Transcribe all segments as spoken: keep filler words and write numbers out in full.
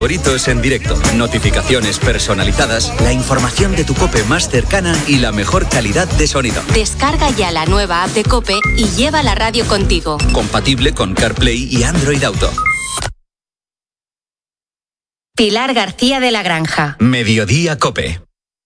Favoritos en directo, notificaciones personalizadas, la información de tu COPE más cercana y la mejor calidad de sonido. Descarga ya la nueva app de COPE y lleva la radio contigo. Compatible con CarPlay y Android Auto. Pilar García de la Granja. Mediodía COPE.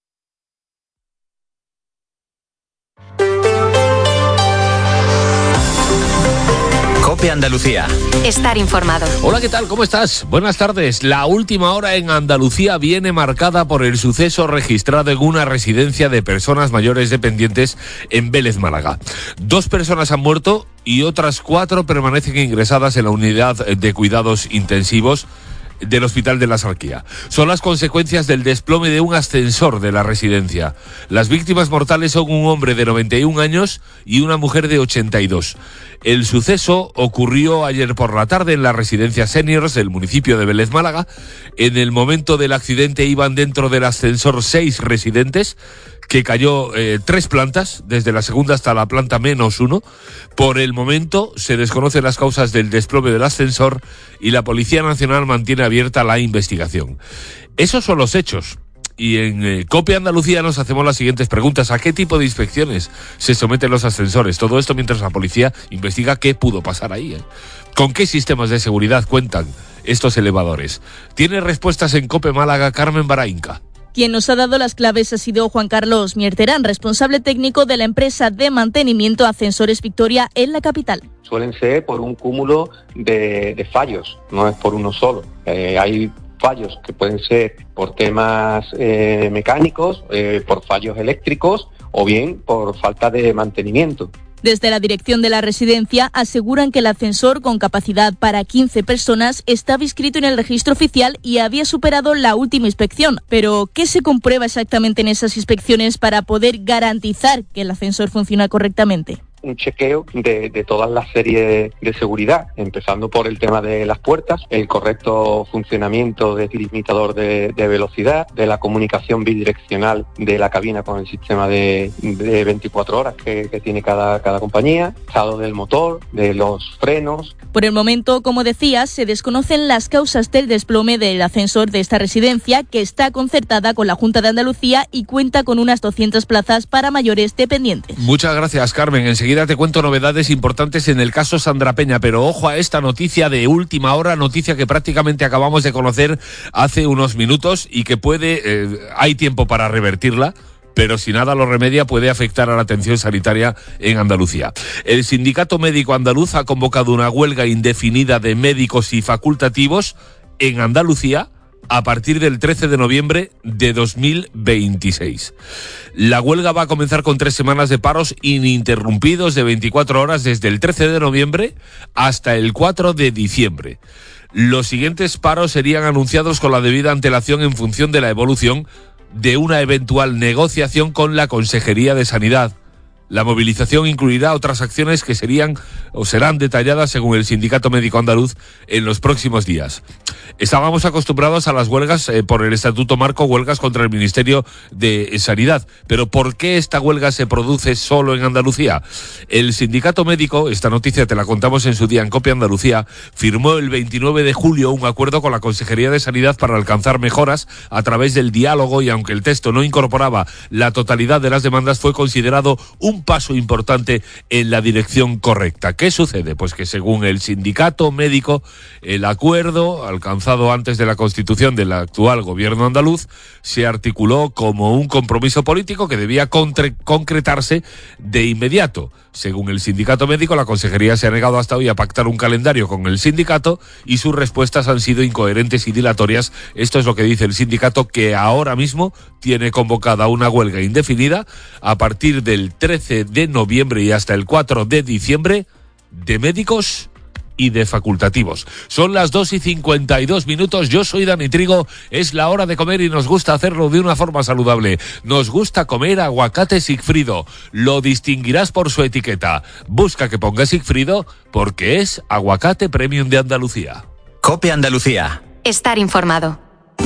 COPE Andalucía. Estar informado. Hola, ¿qué tal? ¿Cómo estás? Buenas tardes. La última hora en Andalucía viene marcada por el suceso registrado en una residencia de personas mayores dependientes en Vélez, Málaga. Dos personas han muerto y otras cuatro permanecen ingresadas en la unidad de cuidados intensivos del Hospital de la Sarquía. Son las consecuencias del desplome de un ascensor de la residencia. Las víctimas mortales son un hombre de noventa y un años y una mujer de ochenta y dos. El suceso ocurrió ayer por la tarde en la residencia Seniors del municipio de Vélez, Málaga. En el momento del accidente iban dentro del ascensor seis residentes, que cayó eh, tres plantas, desde la segunda hasta la planta menos uno. Por el momento se desconocen las causas del desplome del ascensor y la Policía Nacional mantiene abierta la investigación. Esos son los hechos. Y en eh, COPE Andalucía nos hacemos las siguientes preguntas. ¿A qué tipo de inspecciones se someten los ascensores? Todo esto mientras la policía investiga qué pudo pasar ahí, ¿eh? ¿Con qué sistemas de seguridad cuentan estos elevadores? Tiene respuestas en COPE Málaga Carmen Barainca. Quien nos ha dado las claves ha sido Juan Carlos Mierterán, responsable técnico de la empresa de mantenimiento Ascensores Victoria en la capital. Suelen ser por un cúmulo de, de fallos, no es por uno solo. Eh, hay fallos que pueden ser por temas eh, mecánicos, eh, por fallos eléctricos o bien por falta de mantenimiento. Desde la dirección de la residencia aseguran que el ascensor con capacidad para quince personas estaba inscrito en el registro oficial y había superado la última inspección. Pero, ¿qué se comprueba exactamente en esas inspecciones para poder garantizar que el ascensor funciona correctamente? Un chequeo de, de todas las series de seguridad, empezando por el tema de las puertas, el correcto funcionamiento del limitador de, de velocidad, de la comunicación bidireccional de la cabina con el sistema de, de veinticuatro horas que, que tiene cada, cada compañía, estado del motor, de los frenos. Por el momento, como decías, se desconocen las causas del desplome del ascensor de esta residencia, que está concertada con la Junta de Andalucía y cuenta con unas doscientas plazas para mayores dependientes. Muchas gracias, Carmen. Enseguida te cuento novedades importantes en el caso Sandra Peña, pero ojo a esta noticia de última hora, noticia que prácticamente acabamos de conocer hace unos minutos y que puede, eh, hay tiempo para revertirla, pero si nada lo remedia puede afectar a la atención sanitaria en Andalucía. El Sindicato Médico Andaluz ha convocado una huelga indefinida de médicos y facultativos en Andalucía a partir del trece de noviembre de dos mil veintiséis. La huelga va a comenzar con tres semanas de paros ininterrumpidos de veinticuatro horas desde el trece de noviembre hasta el cuatro de diciembre. Los siguientes paros serían anunciados con la debida antelación en función de la evolución de una eventual negociación con la Consejería de Sanidad. La movilización incluirá otras acciones que serían o serán detalladas según el Sindicato Médico Andaluz en los próximos días. Estábamos acostumbrados a las huelgas eh, por el Estatuto Marco, huelgas contra el Ministerio de Sanidad. Pero ¿por qué esta huelga se produce solo en Andalucía? El Sindicato Médico, esta noticia te la contamos en su día en COPE Andalucía, firmó el veintinueve de julio un acuerdo con la Consejería de Sanidad para alcanzar mejoras a través del diálogo y aunque el texto no incorporaba la totalidad de las demandas, fue considerado un paso importante en la dirección correcta. ¿Qué sucede? Pues que según el Sindicato Médico, el acuerdo alcanzado antes de la constitución del actual gobierno andaluz se articuló como un compromiso político que debía contre- concretarse de inmediato. Según el Sindicato Médico, la Consejería se ha negado hasta hoy a pactar un calendario con el sindicato y sus respuestas han sido incoherentes y dilatorias. Esto es lo que dice el sindicato, que ahora mismo tiene convocada una huelga indefinida a partir del trece de noviembre y hasta el cuatro de diciembre de médicos y de facultativos. Son las dos y cincuenta y dos minutos, yo soy Dani Trigo, es la hora de comer y nos gusta hacerlo de una forma saludable. Nos gusta comer aguacate Sigfrido, lo distinguirás por su etiqueta. Busca que ponga Sigfrido porque es aguacate premium de Andalucía. COPE Andalucía. Estar informado.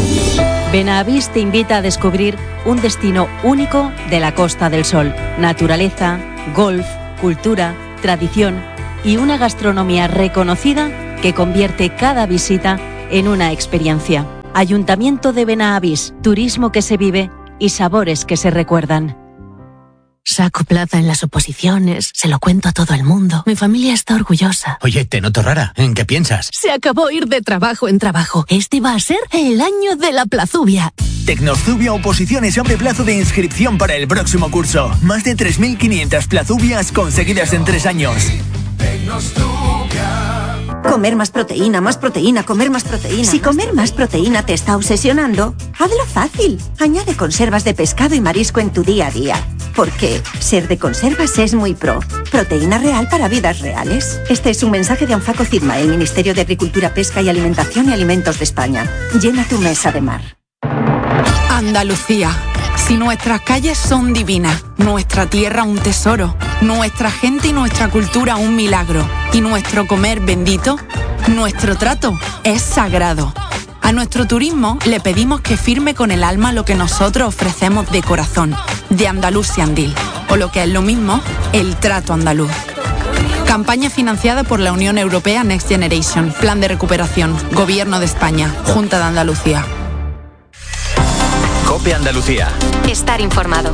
Benavís te invita a descubrir un destino único de la Costa del Sol. Naturaleza, golf, cultura, tradición y una gastronomía reconocida que convierte cada visita en una experiencia. Ayuntamiento de Benavís, turismo que se vive y sabores que se recuerdan. Saco plaza en las oposiciones, se lo cuento a todo el mundo. Mi familia está orgullosa. Oye, te noto rara. ¿En qué piensas? Se acabó ir de trabajo en trabajo. Este va a ser el año de la plazubia. Tecnozubia Oposiciones abre plazo de inscripción para el próximo curso. Más de tres mil quinientas plazubias conseguidas en tres años. Comer más proteína, más proteína, comer más proteína. Si comer más proteína te está obsesionando, hazlo fácil. Añade conservas de pescado y marisco en tu día a día. Porque ser de conservas es muy pro. Proteína real para vidas reales. Este es un mensaje de Anfaco Cidma, el Ministerio de Agricultura, Pesca y Alimentación y Alimentos de España. Llena tu mesa de mar. Andalucía. Si nuestras calles son divinas, nuestra tierra un tesoro, nuestra gente y nuestra cultura un milagro, y nuestro comer bendito, nuestro trato es sagrado. A nuestro turismo le pedimos que firme con el alma lo que nosotros ofrecemos de corazón, de Andalusiandil, o lo que es lo mismo, el trato andaluz. Campaña financiada por la Unión Europea Next Generation, Plan de Recuperación, Gobierno de España, Junta de Andalucía. COPE Andalucía. Estar informado.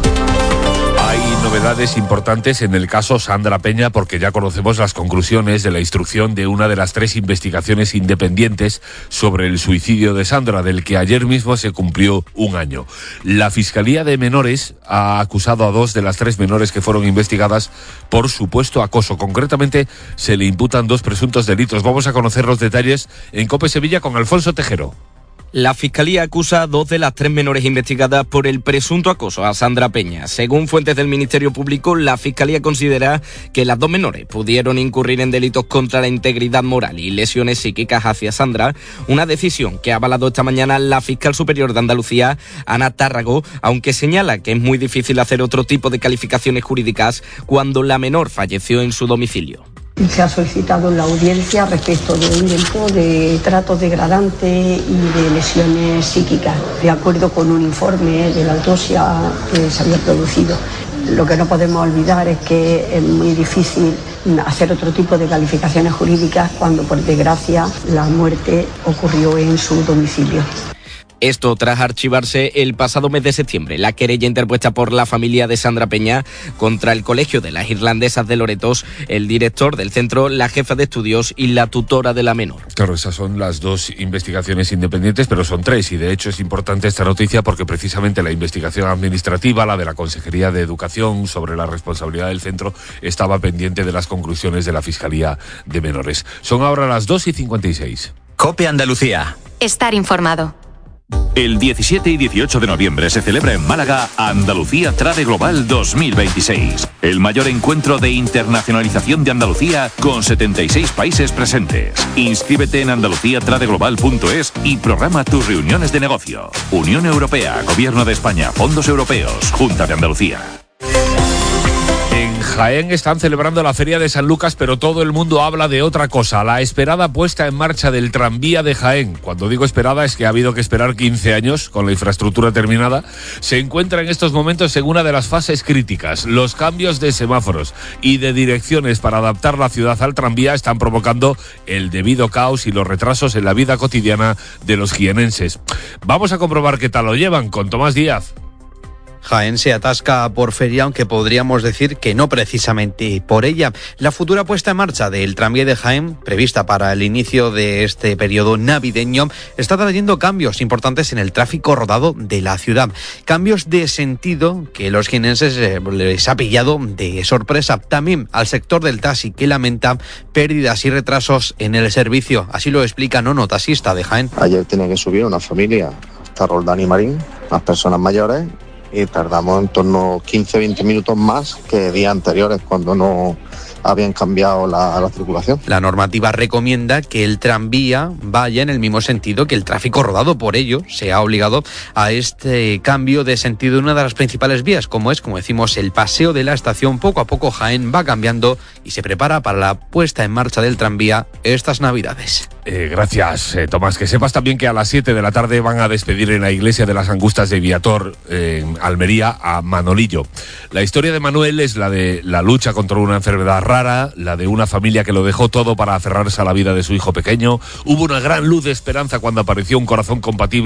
Hay novedades importantes en el caso Sandra Peña porque ya conocemos las conclusiones de la instrucción de una de las tres investigaciones independientes sobre el suicidio de Sandra, del que ayer mismo se cumplió un año. La Fiscalía de Menores ha acusado a dos de las tres menores que fueron investigadas por supuesto acoso. Concretamente se le imputan dos presuntos delitos. Vamos a conocer los detalles en COPE Sevilla con Alfonso Tejero. La Fiscalía acusa a dos de las tres menores investigadas por el presunto acoso a Sandra Peña. Según fuentes del Ministerio Público, la Fiscalía considera que las dos menores pudieron incurrir en delitos contra la integridad moral y lesiones psíquicas hacia Sandra, una decisión que ha avalado esta mañana la Fiscal Superior de Andalucía, Ana Tárrago, aunque señala que es muy difícil hacer otro tipo de calificaciones jurídicas cuando la menor falleció en su domicilio. Se ha solicitado en la audiencia respecto de un delito de trato degradante y de lesiones psíquicas, de acuerdo con un informe de la autopsia que se había producido. Lo que no podemos olvidar es que es muy difícil hacer otro tipo de calificaciones jurídicas cuando, por desgracia, la muerte ocurrió en su domicilio. Esto tras archivarse el pasado mes de septiembre la querella interpuesta por la familia de Sandra Peña contra el Colegio de las Irlandesas de Loretos, el director del centro, la jefa de estudios y la tutora de la menor. Claro, esas son las dos investigaciones independientes, pero son tres, y de hecho es importante esta noticia porque precisamente la investigación administrativa, la de la Consejería de Educación sobre la responsabilidad del centro, estaba pendiente de las conclusiones de la Fiscalía de Menores. Son ahora las dos y cincuenta y seis. COPE Andalucía. Estar informado. El diecisiete y dieciocho de noviembre se celebra en Málaga Andalucía Trade Global dos mil veintiséis, el mayor encuentro de internacionalización de Andalucía con setenta y seis países presentes. Inscríbete en andalucía trade global punto es y programa tus reuniones de negocio. Unión Europea, Gobierno de España, Fondos Europeos, Junta de Andalucía. En Jaén están celebrando la Feria de San Lucas, pero todo el mundo habla de otra cosa, la esperada puesta en marcha del tranvía de Jaén. Cuando digo esperada es que ha habido que esperar quince años con la infraestructura terminada. Se encuentra en estos momentos en una de las fases críticas. Los cambios de semáforos y de direcciones para adaptar la ciudad al tranvía están provocando el debido caos y los retrasos en la vida cotidiana de los jienenses. Vamos a comprobar qué tal lo llevan con Tomás Díaz. Jaén se atasca por feria, aunque podríamos decir que no precisamente por ella. La futura puesta en marcha del tranvía de Jaén, prevista para el inicio de este periodo navideño, está trayendo cambios importantes en el tráfico rodado de la ciudad. Cambios de sentido que los jienenses eh, les ha pillado de sorpresa. También al sector del taxi, que lamenta pérdidas y retrasos en el servicio. Así lo explica Nono, taxista de Jaén. Ayer tenía que subir una familia hasta Roldán y Marín, las personas mayores, y tardamos en torno a quince a veinte minutos más que días anteriores cuando no habían cambiado la, la circulación. La normativa recomienda que el tranvía vaya en el mismo sentido que el tráfico rodado. Por ello, se ha obligado a este cambio de sentido en una de las principales vías, como es, como decimos, el paseo de la estación. Poco a poco Jaén va cambiando y se prepara para la puesta en marcha del tranvía estas Navidades. Eh, gracias, eh, Tomás. Que sepas también que a las siete de la tarde van a despedir en la iglesia de las Angustas de Viator, eh, en Almería, a Manolillo. La historia de Manuel es la de la lucha contra una enfermedad rara, la de una familia que lo dejó todo para aferrarse a la vida de su hijo pequeño. Hubo una gran luz de esperanza cuando apareció un corazón compatible